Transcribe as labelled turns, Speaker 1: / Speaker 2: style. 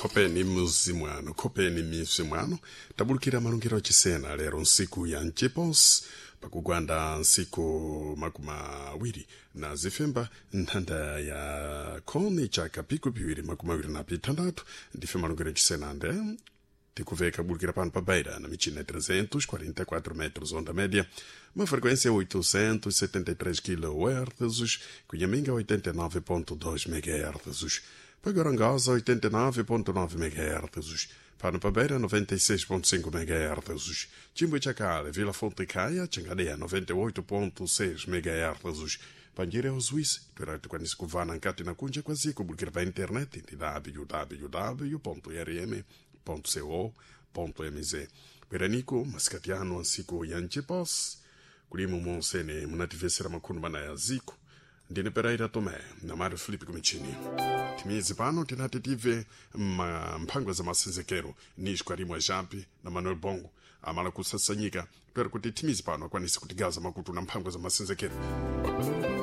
Speaker 1: Kopeni muzimwano, kopeni mizimwano. Tabulukira malungiro chisena lero nsiku ya Nchipos. Pakugwanda nsiku makumawiri na zifemba ntanda ya koni chaka piku piwiri makumawiri na pitandatu. Ndife malungiro chisena ande. Tikuveka bulukira pano pa beira na michina 344 metros onda média, uma frequência 873 kHz, Cunhaminga 89.2 MHz, Pagorangosa 89.9 MHz, pano pa beira 96.5 MHz, Chimboichacale, Vila Fonte Caia, Changadeia 98.6 MHz, Pangira o Suíça, durante quando se cuvana ancati na cunha quasi bulukira pa internet em www.rm.co.mz. Peranico, Mascatiano, Ansico, Yanchipos, Kulimo Monsene, Munativesera Makunumana ya Zico, Ndine Pereira Tomé, na Mário Felipe Comichini. Timizi pano, tinatitive mpangwa za masenzekero, Nishkwarimu Jampi, na Manuel Bongo, amala kusasanyika, pera kuti timizi pano, kwani sikutigaza makutu na mpangwa za masenzekero.